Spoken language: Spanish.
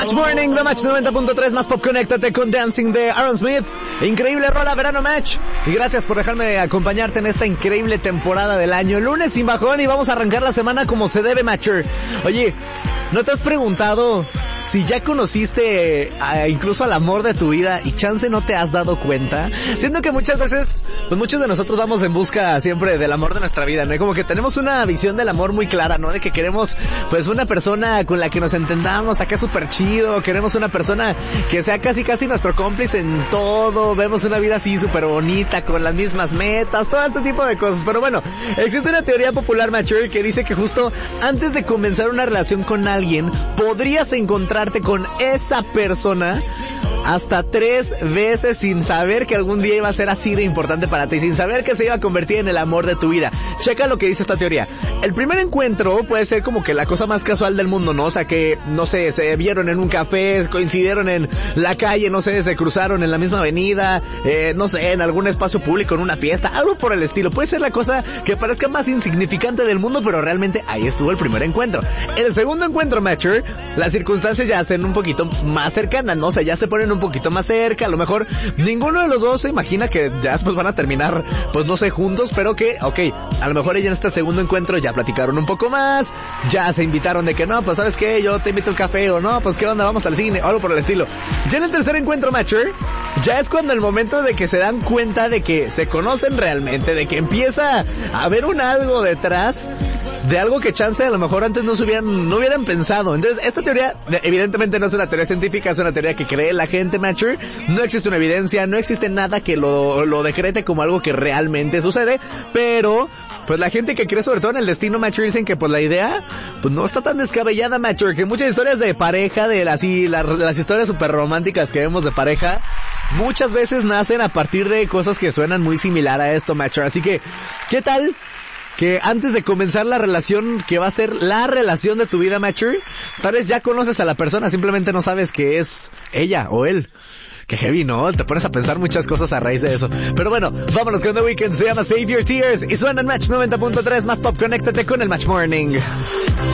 Match Morning, The Match 90.3, más pop, conéctate con Dancing de Aaron Smith. Increíble rola, verano Match. Y gracias por dejarme acompañarte en esta increíble temporada del año. Lunes sin bajón y vamos a arrancar la semana como se debe, Matcher. Oye, ¿no te has preguntado si ya conociste incluso al amor de tu vida y chance no te has dado cuenta? Siento que muchas veces, pues muchos de nosotros vamos en busca siempre del amor de nuestra vida, ¿no? Como que tenemos una visión del amor muy clara, ¿no? De que queremos, pues, una persona con la que nos entendamos acá súper chido, queremos una persona que sea casi nuestro cómplice en todo, vemos una vida así súper bonita, con las mismas metas, todo este tipo de cosas. Pero bueno, existe una teoría popular, Mature, que dice que justo antes de comenzar una relación con alguien, podrías encontrarte con esa persona hasta 3 veces sin saber que algún día iba a ser así de importante para ti, sin saber que se iba a convertir en el amor de tu vida. Checa lo que dice esta teoría. El primer encuentro puede ser como que la cosa más casual del mundo, ¿no? O sea, que, no sé, se vieron en un café, coincidieron en la calle, no sé, se cruzaron en la misma avenida, no sé, en algún espacio público, en una fiesta, algo por el estilo. Puede ser la cosa que parezca más insignificante del mundo, pero realmente ahí estuvo el primer encuentro. El segundo encuentro, Matcher, las circunstancias ya hacen un poquito más cercanas, ¿no? O sea, ya se ponen un poquito más cerca, a lo mejor ninguno de los dos se imagina que ya después van a terminar, pues no sé, juntos, pero que, a lo mejor ella en este segundo encuentro ya platicaron un poco más, ya se invitaron de que no, pues sabes qué, yo te invito a un café, o no, pues qué onda, vamos al cine, o algo por el estilo. Ya en el tercer encuentro, Matcher, ya es cuando el momento de que se dan cuenta de que se conocen realmente, de que empieza a haber un algo detrás de algo que chance a lo mejor antes no hubieran pensado. Entonces, esta teoría evidentemente no es una teoría científica, es una teoría que cree la gente, Matcher. No existe una evidencia, no existe nada que lo decrete como algo que realmente sucede, pero pues la gente que cree sobre todo en el destino, Matcher, dicen que pues la idea pues no está tan descabellada, Matcher, que muchas historias de pareja, de las historias súper románticas que vemos de pareja, muchas veces nacen a partir de cosas que suenan muy similar a esto, Matcher. Así que, ¿qué tal que antes de comenzar la relación que va a ser la relación de tu vida, Matcher, tal vez ya conoces a la persona, simplemente no sabes que es ella o él? Qué heavy, ¿no? Te pones a pensar muchas cosas a raíz de eso. Pero bueno, vámonos con The Weeknd, se llama Save Your Tears y suena en Match 90.3, más pop, conéctate con el Match Morning.